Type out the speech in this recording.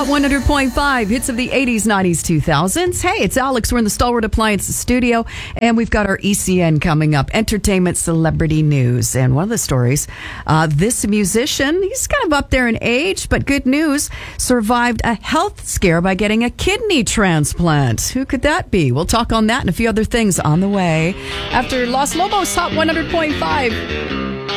Hot 100.5, hits of the 80s, 90s, 2000s. Hey, it's Alex. We're in the Stalwart Appliance studio, and we've got our ECN coming up, Entertainment Celebrity News. And one of the stories, this musician, he's kind of up there in age, but good news, survived a health scare by getting a kidney transplant. Who could that be? We'll talk on that and a few other things on the way after Los Lobos Hot 100.5.